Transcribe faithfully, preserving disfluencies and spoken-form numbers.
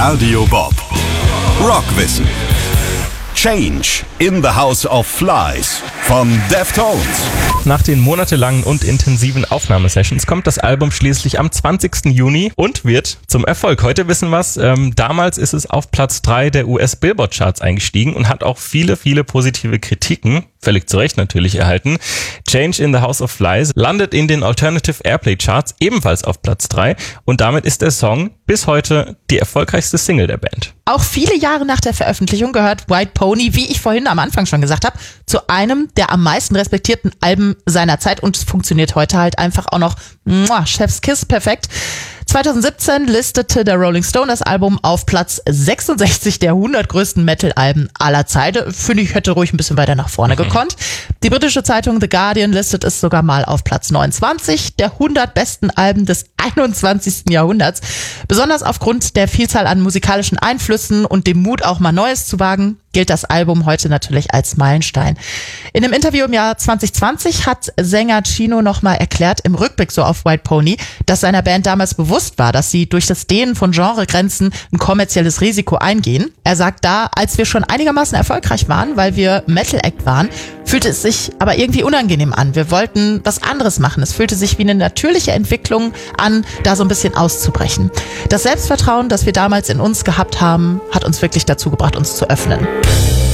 Radio Bob. Rockwissen. Change in the House of Flies von Deftones. Nach den monatelangen und intensiven Aufnahmesessions kommt das Album schließlich am zwanzigsten Juni und wird zum Erfolg. Heute wissen wir's. Ähm, damals ist es auf Platz drei der U S-Billboard-Charts eingestiegen und hat auch viele, viele positive Kritiken, völlig zu Recht natürlich, erhalten. Change in the House of Flies landet in den Alternative Airplay Charts ebenfalls auf Platz drei und damit ist der Song bis heute die erfolgreichste Single der Band. Auch viele Jahre nach der Veröffentlichung gehört White Pony, wie ich vorhin am Anfang schon gesagt habe, zu einem der am meisten respektierten Alben seiner Zeit und es funktioniert heute halt einfach auch noch muah, Chef's Kiss perfekt. zweitausendsiebzehn listete der Rolling Stone das Album auf Platz sechsundsechzig der hundert größten Metal-Alben aller Zeiten. Finde ich, hätte ruhig ein bisschen weiter nach vorne gekonnt. Die britische Zeitung The Guardian listet es sogar mal auf Platz neunundzwanzig der hundert besten Alben des einundzwanzigsten Jahrhunderts. Besonders aufgrund der Vielzahl an musikalischen Einflüssen und dem Mut, auch mal Neues zu wagen, gilt das Album heute natürlich als Meilenstein. In einem Interview im Jahr zwanzig zwanzig hat Sänger Chino nochmal erklärt, im Rückblick so auf White Pony, dass seiner Band damals bewusst war, dass sie durch das Dehnen von Genregrenzen ein kommerzielles Risiko eingehen. Er sagt da, als wir schon einigermaßen erfolgreich waren, weil wir Metal-Act waren, fühlte es sich aber irgendwie unangenehm an. Wir wollten was anderes machen. Es fühlte sich wie eine natürliche Entwicklung an, da so ein bisschen auszubrechen. Das Selbstvertrauen, das wir damals in uns gehabt haben, hat uns wirklich dazu gebracht, uns zu öffnen.